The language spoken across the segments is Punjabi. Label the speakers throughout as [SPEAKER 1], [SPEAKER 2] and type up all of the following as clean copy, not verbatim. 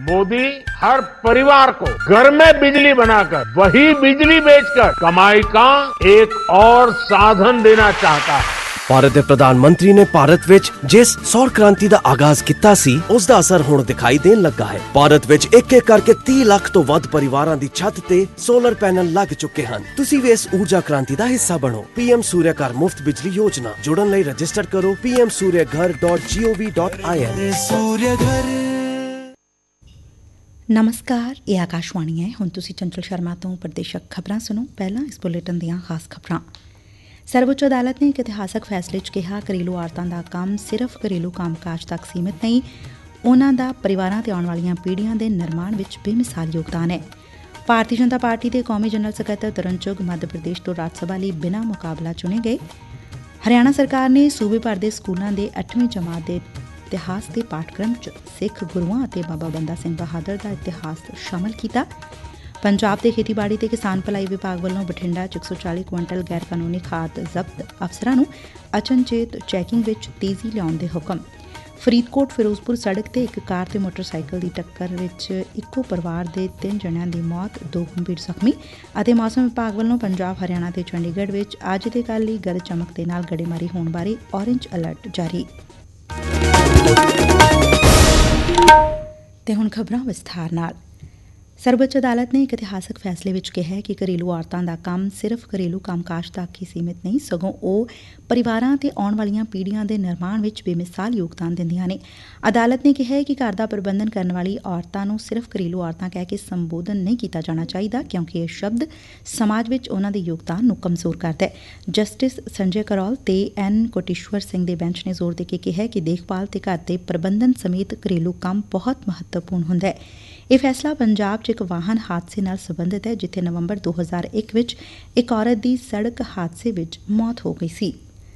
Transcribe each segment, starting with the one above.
[SPEAKER 1] मोदी हर परिवार को घर में बिजली बनाकर वही बिजली बेचकर कमाई का एक और साधन देना चाहता है।
[SPEAKER 2] ਭਾਰਤ ਦੇ ਪ੍ਰਧਾਨ ਮੰਤਰੀ ਨੇ ਭਾਰਤ ਵਿੱਚ ਜਿਸ ਸੌਰ ਕ੍ਰਾਂਤੀ ਦਾ ਆਗਾਜ਼ ਕੀਤਾ ਸੀ ਉਸ ਦਾ ਅਸਰ ਹੁਣ ਦਿਖਾਈ ਦੇਣ ਲੱਗਾ ਹੈ। ਭਾਰਤ ਵਿੱਚ ਇੱਕ ਇੱਕ ਕਰਕੇ 30 ਲੱਖ ਤੋਂ ਵੱਧ ਪਰਿਵਾਰਾਂ ਦੀ ਛੱਤ ਤੇ ਸੋਲਰ ਪੈਨਲ ਲੱਗ ਚੁੱਕੇ ਹਨ। ਤੁਸੀਂ ਵੀ ਇਸ ਊਰਜਾ ਕ੍ਰਾਂਤੀ ਦਾ ਹਿੱਸਾ ਬਣੋ। PM ਸੂਰਿਆ ਘਰ ਮੁਫਤ ਬਿਜਲੀ ਯੋਜਨਾ ਜੁੜਨ ਲਈ ਰਜਿਸਟਰ ਕਰੋ pmsuryaghar.gov.in।
[SPEAKER 3] ਨਮਸਕਾਰ, ਇਹ ਆਕਾਸ਼ਵਾਣੀ ਹੈ। ਹੁਣ ਤੁਸੀਂ ਚੰਚਲ ਸ਼ਰਮਾ ਤੋਂ ਪ੍ਰਦੇਸ਼ਕ ਖਬਰਾਂ ਸੁਣੋ। ਪਹਿਲਾਂ ਇਸ ਬੁਲੇਟਿਨ ਦੀਆਂ ਖਾਸ ਖਬਰਾਂ। ਸਰਵਉੱਚ ਅਦਾਲਤ ਨੇ ਇੱਕ ਇਤਿਹਾਸਕ ਫੈਸਲੇ 'ਚ ਕਿਹਾ ਘਰੇਲੂ ਔਰਤਾਂ ਦਾ ਕੰਮ ਸਿਰਫ ਘਰੇਲੂ ਕੰਮਕਾਜ ਤੱਕ ਸੀਮਿਤ ਨਹੀਂ, ਉਨ੍ਹਾਂ ਦਾ ਪਰਿਵਾਰਾਂ ਤੇ ਆਉਣ ਵਾਲੀਆਂ ਪੀੜ੍ਹੀਆਂ ਦੇ ਨਿਰਮਾਣ ਵਿੱਚ ਬੇਮਿਸਾਲ ਯੋਗਦਾਨ ਹੈ। ਭਾਰਤੀ ਜਨਤਾ ਪਾਰਟੀ ਦੇ ਕੌਮੀ ਜਨਰਲ ਸਕੱਤਰ ਤਰੁਣ ਚੁੱਘ ਮੱਧ ਪ੍ਰਦੇਸ਼ ਤੋਂ ਰਾਜ ਸਭਾ ਲਈ ਬਿਨਾਂ ਮੁਕਾਬਲਾ ਚੁਣੇ ਗਏ। ਹਰਿਆਣਾ ਸਰਕਾਰ ਨੇ ਸੂਬੇ ਭਰ ਦੇ ਸਕੂਲਾਂ ਦੇ 8ਵੀਂ ਜਮਾਤ ਦੇ ਇਤਿਹਾਸ ਦੇ ਪਾਠਕ੍ਰਮ 'ਚ ਸਿੱਖ ਗੁਰੂਆਂ ਅਤੇ ਬਾਬਾ ਬੰਦਾ ਸਿੰਘ ਬਹਾਦਰ ਦਾ ਇਤਿਹਾਸ ਸ਼ਾਮਲ ਕੀਤਾ। ਪੰਜਾਬ ਦੇ ਖੇਤੀਬਾੜੀ ਤੇ ਕਿਸਾਨ ਭਲਾਈ ਵਿਭਾਗ ਵੱਲੋਂ ਬਠਿੰਡਾ 'ਚ 140 ਕੁਇੰਟਲ ਗੈਰ ਕਾਨੂੰਨੀ ਖਾਦ ਜ਼ਬਤ, ਅਫਸਰਾਂ ਨੂੰ ਅਚਨਚੇਤ ਚੈਕਿੰਗ ਵਿੱਚ ਤੇਜ਼ੀ ਲਿਆਉਣ ਦੇ ਹੁਕਮ। ਫਰੀਦਕੋਟ ਫਿਰੋਜ਼ਪੁਰ ਸੜਕ ਤੇ ਇੱਕ ਕਾਰ ਤੇ ਮੋਟਰਸਾਈਕਲ ਦੀ ਟੱਕਰ ਵਿੱਚ ਇੱਕੋ ਪਰਿਵਾਰ ਦੇ 3 ਜਣਿਆਂ ਦੀ ਮੌਤ, 2 ਗੰਭੀਰ ਜ਼ਖਮੀ। ਅਤੇ ਮੌਸਮ ਵਿਭਾਗ ਵੱਲੋਂ ਪੰਜਾਬ, ਹਰਿਆਣਾ ਤੇ ਚੰਡੀਗੜ੍ਹ ਵਿੱਚ ਅੱਜ ਤੇ ਕੱਲ੍ਹ ਲਈ ਗਰਜ ਚਮਕ ਦੇ ਨਾਲ ਗੜੇਮਾਰੀ ਹੋਣ ਬਾਰੇ ਔਰੇਂਜ ਅਲਰਟ ਜਾਰੀ। ਤੇ ਹੁਣ ਖਬਰਾਂ ਵਿਸਥਾਰ ਨਾਲ। ਸਰਵਉੱਚ ਅਦਾਲਤ ਨੇ ਇੱਕ ਇਤਿਹਾਸਕ ਫੈਸਲੇ ਵਿੱਚ ਕਿਹਾ ਕਿ ਘਰੇਲੂ ਔਰਤਾਂ ਦਾ ਕੰਮ ਸਿਰਫ ਘਰੇਲੂ ਕੰਮਕਾਜ ਤੱਕ ਹੀ ਸੀਮਿਤ ਨਹੀਂ, ਸਗੋਂ ਉਹ ਪਰਿਵਾਰਾਂ ਤੇ ਆਉਣ ਵਾਲੀਆਂ ਪੀੜ੍ਹੀਆਂ ਦੇ ਨਿਰਮਾਣ ਵਿੱਚ ਬੇਮਿਸਾਲ ਯੋਗਦਾਨ ਦਿੰਦੀਆਂ ਨੇ। ਅਦਾਲਤ ਨੇ ਕਿਹਾ ਕਿ ਘਰ ਦਾ ਪ੍ਰਬੰਧਨ ਕਰਨ ਵਾਲੀ ਔਰਤਾਂ ਨੂੰ ਸਿਰਫ ਘਰੇਲੂ ਔਰਤਾਂ ਕਹਿ ਕੇ ਸੰਬੋਧਨ ਨਹੀਂ ਕੀਤਾ ਜਾਣਾ ਚਾਹੀਦਾ, ਕਿਉਂਕਿ ਇਹ ਸ਼ਬਦ ਸਮਾਜ ਵਿੱਚ ਉਹਨਾਂ ਦੇ ਯੋਗਦਾਨ ਨੂੰ ਕਮਜ਼ੋਰ ਕਰਦਾ ਹੈ। ਜਸਟਿਸ ਸੰਜੇ ਕਰੌਲ ਤੇ ਐਨ ਕੋਟੇਸ਼ਵਰ ਸਿੰਘ ਦੇ ਬੈਂਚ ਨੇ ਜ਼ੋਰ ਦੇ ਕੇ ਕਿਹਾ ਕਿ ਦੇਖਭਾਲ ਤੇ ਘਰ ਦੇ ਪ੍ਰਬੰਧਨ ਸਮੇਤ ਘਰੇਲੂ ਕੰਮ ਬਹੁਤ ਮਹੱਤਵਪੂਰਨ ਹੁੰਦਾ ਹੈ। ਇਹ ਫੈਸਲਾ ਪੰਜਾਬ 'ਚ ਇੱਕ ਵਾਹਨ ਹਾਦਸੇ ਨਾਲ ਸੰਬੰਧਿਤ ਹੈ, ਜਿੱਥੇ ਨਵੰਬਰ 2001 ਵਿੱਚ ਇੱਕ ਔਰਤ ਦੀ ਸੜਕ ਹਾਦਸੇ ਵਿੱਚ ਮੌਤ ਹੋ ਗਈ ਸੀ।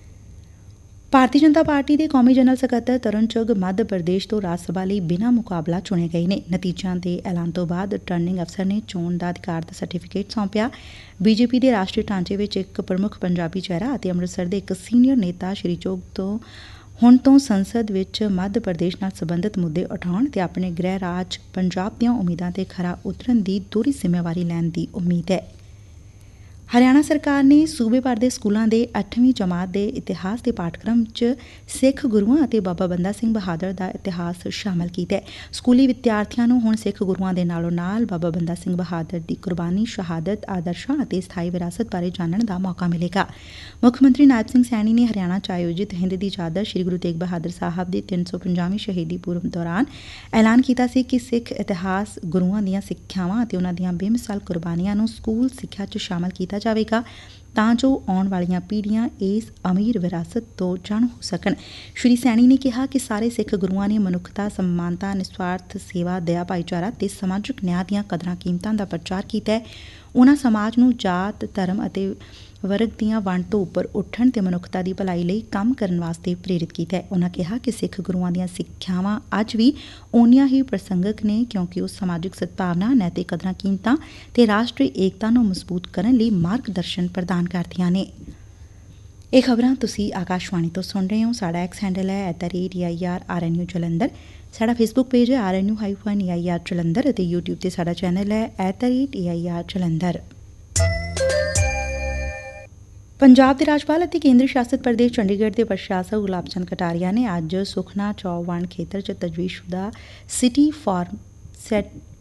[SPEAKER 3] ਭਾਰਤੀ ਜਨਤਾ ਪਾਰਟੀ ਦੇ ਕੌਮੀ ਜਨਰਲ ਸਕੱਤਰ ਤਰੁਣ ਚੁੱਘ ਮੱਧ ਪ੍ਰਦੇਸ਼ ਤੋਂ ਰਾਜ ਸਭਾ ਲਈ ਬਿਨਾਂ ਮੁਕਾਬਲਾ ਚੁਣੇ ਗਏ ਨੇ। ਨਤੀਜਿਆਂ ਦੇ ਐਲਾਨ ਤੋਂ ਬਾਅਦ ਰਿਟਰਨਿੰਗ ਅਫਸਰ ਨੇ ਚੋਣ ਦਾ ਅਧਿਕਾਰ ਦਾ ਸਰਟੀਫਿਕੇਟ ਸੌਂਪਿਆ। ਬੀਜੇਪੀ ਦੇ ਰਾਸ਼ਟਰੀ ਢਾਂਚੇ ਵਿੱਚ ਇੱਕ ਪ੍ਰਮੁੱਖ ਪੰਜਾਬੀ ਚਿਹਰਾ ਅਤੇ ਅੰਮ੍ਰਿਤਸਰ ਦੇ ਇੱਕ ਸੀਨੀਅਰ ਨੇਤਾ ਸ਼੍ਰੀ ਚੁੱਘ ਤੋਂ ਹੁਣ ਤੋਂ ਸੰਸਦ ਵਿੱਚ ਮੱਧ ਪ੍ਰਦੇਸ਼ ਨਾਲ ਸੰਬੰਧਿਤ ਮੁੱਦੇ ਉਠਾਉਣ ਤੇ ਆਪਣੇ ਗ੍ਰਹਿ ਰਾਜ ਪੰਜਾਬ ਦੀਆਂ ਉਮੀਦਾਂ ਤੇ ਖਰਾ ਉਤਰਨ ਦੀ ਦੋਹਰੀ ਜ਼ਿੰਮੇਵਾਰੀ ਲੈਣ ਦੀ ਉਮੀਦ ਹੈ। ਹਰਿਆਣਾ ਸਰਕਾਰ ਨੇ ਸੂਬੇ ਭਰ ਦੇ ਸਕੂਲਾਂ ਦੇ 8ਵੀਂ ਜਮਾਤ ਦੇ ਇਤਿਹਾਸ ਦੇ ਪਾਠਕ੍ਰਮ 'ਚ ਸਿੱਖ ਗੁਰੂਆਂ ਅਤੇ ਬਾਬਾ ਬੰਦਾ ਸਿੰਘ ਬਹਾਦਰ ਦਾ ਇਤਿਹਾਸ ਸ਼ਾਮਲ ਕੀਤਾ ਹੈ। ਸਕੂਲੀ ਵਿਦਿਆਰਥੀਆਂ ਨੂੰ ਹੁਣ ਸਿੱਖ ਗੁਰੂਆਂ ਦੇ ਨਾਲੋਂ ਨਾਲ ਬਾਬਾ ਬੰਦਾ ਸਿੰਘ ਬਹਾਦਰ ਦੀ ਕੁਰਬਾਨੀ, ਸ਼ਹਾਦਤ, ਆਦਰਸ਼ਾਂ ਅਤੇ ਸਥਾਈ ਵਿਰਾਸਤ ਬਾਰੇ ਜਾਣਨ ਦਾ ਮੌਕਾ ਮਿਲੇਗਾ। ਮੁੱਖ ਮੰਤਰੀ ਨਾਇਬ ਸਿੰਘ ਸੈਣੀ ਨੇ ਹਰਿਆਣਾ 'ਚ ਆਯੋਜਿਤ ਹਿੰਦ ਦੀ ਚਾਦਰ ਸ੍ਰੀ ਗੁਰੂ ਤੇਗ ਬਹਾਦਰ ਸਾਹਿਬ ਦੀ 350ਵੀਂ ਸ਼ਹੀਦੀ ਪੁਰਬ ਦੌਰਾਨ ਐਲਾਨ ਕੀਤਾ ਸੀ ਕਿ ਸਿੱਖ ਇਤਿਹਾਸ, ਗੁਰੂਆਂ ਦੀਆਂ ਸਿੱਖਿਆਵਾਂ ਅਤੇ ਉਹਨਾਂ ਦੀਆਂ ਬੇਮਿਸਾਲ ਕੁਰਬਾਨੀਆਂ ਨੂੰ ਸਕੂਲ ਸਿੱਖਿਆ 'ਚ ਸ਼ਾਮਲ ਕੀਤਾ ਜਾਵੇਗਾ, ਤਾਂ ਜੋ ਆਉਣ ਵਾਲੀਆਂ ਪੀੜ੍ਹੀਆਂ ਇਸ ਅਮੀਰ ਵਿਰਾਸਤ ਤੋਂ ਜਾਣੂ ਹੋ ਸਕਣ। ਸ਼੍ਰੀ ਸੈਣੀ ਨੇ ਕਿਹਾ ਕਿ ਸਾਰੇ ਸਿੱਖ ਗੁਰੂਆਂ ਨੇ ਮਨੁੱਖਤਾ, ਸਮਾਨਤਾ, ਨਿਸਵਾਰਥ ਸੇਵਾ, ਦਇਆ, ਭਾਈਚਾਰਾ ਤੇ ਸਮਾਜਿਕ ਨਿਆਂ ਦੀਆਂ ਕਦਰਾਂ ਕੀਮਤਾਂ ਦਾ ਪ੍ਰਚਾਰ ਕੀਤਾ ਹੈ। ਉਨ੍ਹਾਂ ਸਮਾਜ ਨੂੰ ਜਾਤ, ਧਰਮ ਅਤੇ ਵਰਗ ਦੀਆਂ ਵੰਡ ਤੋਂ ਉੱਪਰ ਉੱਠਣ ਤੇ ਮਨੁੱਖਤਾ ਦੀ ਭਲਾਈ ਲਈ ਕੰਮ ਕਰਨ ਵਾਸਤੇ ਪ੍ਰੇਰਿਤ ਕੀਤਾ ਹੈ। ਉਨ੍ਹਾਂ ਕਿਹਾ ਕਿ ਸਿੱਖ ਗੁਰੂਆਂ ਦੀਆਂ ਸਿੱਖਿਆਵਾਂ ਅੱਜ ਵੀ ਓਨੀਆਂ ਹੀ ਪ੍ਰਸੰਗਕ ਨੇ, ਕਿਉਂਕਿ ਉਹ ਸਮਾਜਿਕ ਸਦਭਾਵਨਾ, ਨੈਤਿਕ ਕਦਰਾਂ ਕੀਮਤਾਂ ਤੇ ਰਾਸ਼ਟਰੀ ਏਕਤਾ ਨੂੰ ਮਜ਼ਬੂਤ ਕਰਨ ਲਈ ਮਾਰਗ ਦਰਸ਼ਨ ਪ੍ਰਦਾਨ ਕਰਦੀਆਂ ਨੇ। ਇਹ ਖਬਰਾਂ ਤੁਸੀਂ ਆਕਾਸ਼ਵਾਣੀ ਤੋਂ ਸੁਣ ਰਹੇ ਹੋ। ਸਾਡਾ ਐਕਸ ਹੈਂਡਲ ਹੈ @AIRRNU ਜਲੰਧਰ। ਸਾਡਾ ਫੇਸਬੁੱਕ ਪੇਜ ਹੈ RNU-AIR ਜਲੰਧਰ ਅਤੇ YouTube ਤੇ ਸਾਡਾ ਚੈਨਲ ਹੈ @AIR ਜਲੰਧਰ। ਪੰਜਾਬ ਦੇ ਰਾਜਪਾਲ ਅਤੇ ਕੇਂਦਰ ਸ਼ਾਸਤ ਪ੍ਰਦੇਸ਼ ਚੰਡੀਗੜ੍ਹ ਦੇ ਪ੍ਰਸ਼ਾਸਕ ਗੁਲਾਬ ਚੰਦ ਕਟਾਰੀਆ ਨੇ ਅੱਜ ਸੁਖਨਾ ਚੌਵਣ ਖੇਤਰ 'ਚ ਤਜਵੀਜ਼ਸ਼ੁਦਾ ਸਿਟੀ ਫਾਰਮ ਸੈਟ